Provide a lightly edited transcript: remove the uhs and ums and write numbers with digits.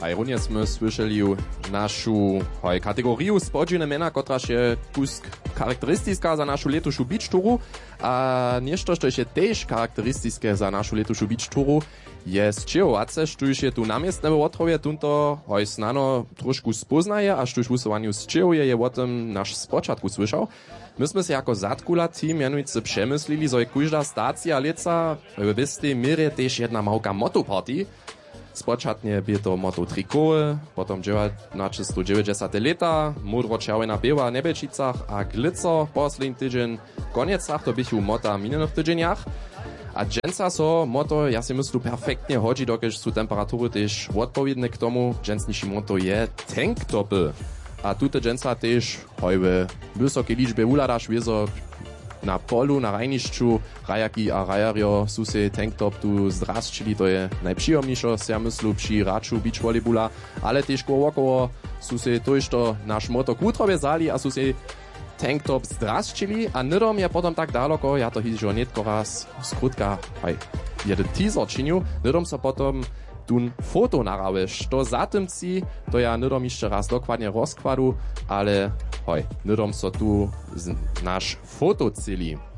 A runie sme słyšeli našu kategoriu spodźene mena, kotraž je kusk charakteristická za našu letušu beach touru. A nešto, što je tež charakteristické za našu letušu beach touru, je sčehovace, štuž je tu namiestne v Otrovje, tunto snano trošku spoznaje, a štuž v usovaniu sčehuje, je o tom naš z počiatku słyšał. My sme si jako Zadkula team mianujúce přemyslili, že je každá stácia leca v istej miere tež jedna małka motoparty. Spočatnie by to moto trikoły, potom 1990 leta, modro-červená biela v Nebečicach a glico posledný tydzień, koniecach to bychu mota minulých tydzieniach. A dženca so moto, ja si myslím, perfektne hodí, dokež sú temperatury tež odpowiedne k tomu. Džencnejší moto je tanktopy. A tuto dženca tež hojve vysoké ličbe uladaš viezo na polu, na rajnišću, rajaki a rajario sú se tanktop tu zdrasčili, to je najpříjemnejšie, ja myslím, pri raču beach volleyballa, ale tež okolo sú se to išto náš moto k útrobie zali a sú se tanktop zdrasčili a nidom je potom tak daleko, ja to hižo netko raz skrutka, jeden teaser činju, nidom so potom tun foto naraweš, to za tym ci, to ja nidom jeszcze raz dokładnie rozkładu, ale nidom so tu nasz foto cili.